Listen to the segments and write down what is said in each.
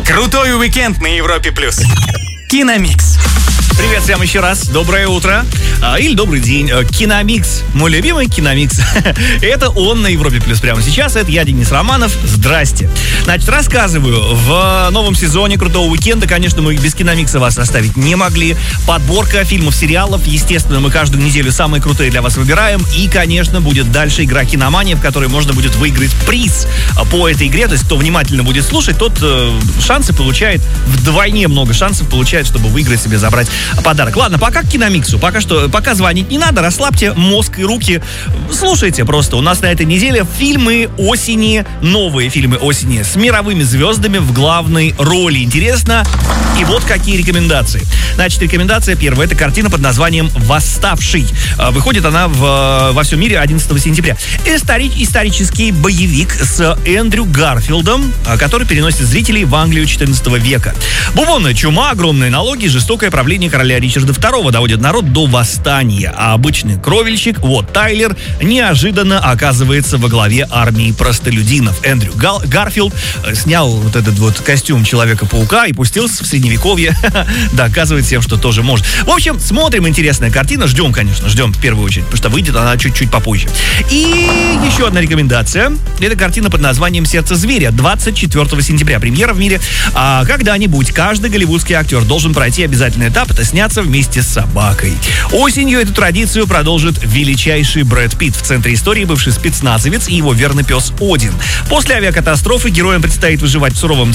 Крутой уикенд на Европе+. Киномикс. Привет всем еще раз, доброе утро или добрый день. Киномикс, мой любимый Киномикс. Это он на Европе Плюс прямо сейчас. Это я, Денис Романов. Здрасте. Значит, рассказываю. В новом сезоне Крутого уикенда, конечно, мы без Киномикса вас оставить не могли. Подборка фильмов, сериалов. Естественно, мы каждую неделю самые крутые для вас выбираем. И, конечно, будет дальше игра «Киномания», в которой можно будет выиграть приз по этой игре. То есть, кто внимательно будет слушать, тот шансы получает, вдвойне много шансов получает, чтобы выиграть себе, забрать подарок. Ладно, пока к Киномиксу. Пока звонить не надо, расслабьте мозг и руки. Слушайте просто. У нас на этой неделе фильмы осени, новые фильмы осени с мировыми звездами в главной роли. Интересно. И вот какие рекомендации. Значит, рекомендация первая. Это картина под названием «Восставший». Выходит она во всем мире 11 сентября. Исторический боевик с Эндрю Гарфилдом, который переносит зрителей в Англию 14 века. Бубонная чума, огромные налоги, жестокое правление короля Ричарда II доводят народ до восстания. А обычный кровельщик, Тайлер, неожиданно оказывается во главе армии простолюдинов. Эндрю Гарфилд снял вот этот вот костюм Человека-паука и пустился в средневековье доказывать всем, что тоже может. В общем, смотрим, интересная картина. Ждем в первую очередь, потому что выйдет она чуть-чуть попозже. И еще одна рекомендация. Это картина под названием «Сердце зверя». 24 сентября премьера в мире. Когда-нибудь каждый голливудский актер должен пройти обязательный этап. Это сняться вместе с собакой. Осенью эту традицию продолжит величайший Брэд Питт. В центре истории бывший спецназовец и его верный пес Один. После авиакатастрофы героям предстоит выживать в суровой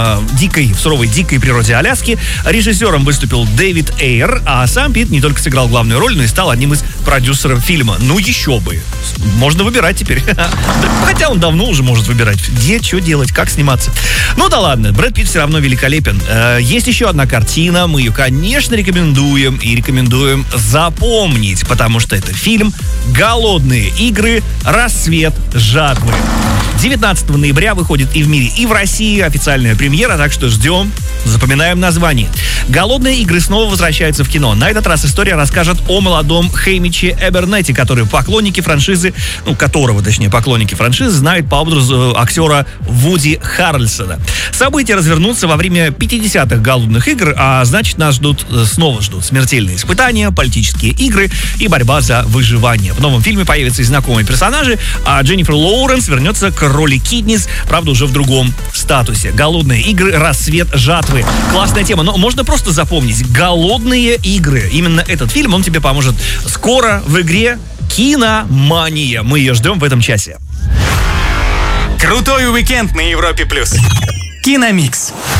дикой природе Аляски. Режиссером выступил Дэвид Эйр, а сам Питт не только сыграл главную роль, но и стал одним из продюсеров фильма. Ну еще бы. Можно выбирать теперь. Хотя он давно уже может выбирать, где, что делать, как сниматься. Ну да ладно, Брэд Питт все равно великолепен. Есть еще одна картина, мы ее, конечно, рекомендуем запомнить, потому что это фильм «Голодные игры. Рассвет жатвы». 19 ноября выходит и в мире, и в России официальная премьера, так что ждем, запоминаем название. «Голодные игры» снова возвращаются в кино. На этот раз история расскажет о молодом Хэмиче Эбернетти, которого поклонники франшизы знают по образу актера Вуди Харрельсона. События развернутся во время 50-х голодных игр, а значит, нас снова ждут смертельные испытания, политические игры и борьба за выживание. В новом фильме появятся и знакомые персонажи, а Дженнифер Лоуренс вернется к роли Китнис, правда, уже в другом статусе. «Голодные игры. Рассвет жатвы». Классная тема, но можно просто запомнить. «Голодные игры». Именно этот фильм, он тебе поможет скоро в игре «Киномания». Мы ее ждем в этом часе. Крутой уикенд на Европе+. Киномикс.